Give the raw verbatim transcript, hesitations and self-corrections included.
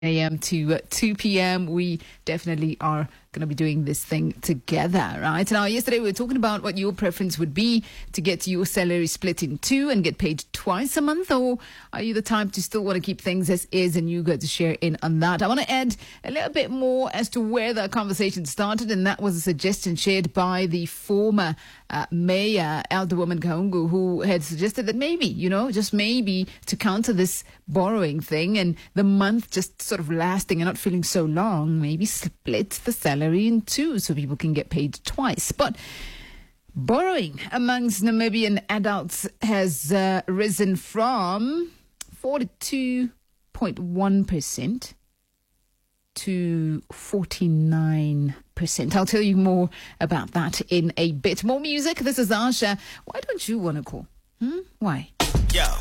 a m to uh, two p.m. We definitely are going to be doing this thing together, right? Now, yesterday we were talking about what your preference would be to get your salary split in two and get paid twice a month, or are you the type to still want to keep things as is, and you got to share in on that? I want to add a little bit more as to where the conversation started, and that was a suggestion shared by the former uh, mayor, Alderwoman Kahungu, who had suggested that maybe, you know, just maybe to counter this borrowing thing and the month just sort of lasting and not feeling so long, maybe split the salary in two so people can get paid twice. But borrowing amongst Namibian adults has uh, risen from forty-two point one percent to forty-nine percent. I'll tell you more about that in a bit. More music. This is Asha. Why don't you want to call? Hmm? Why? Yo,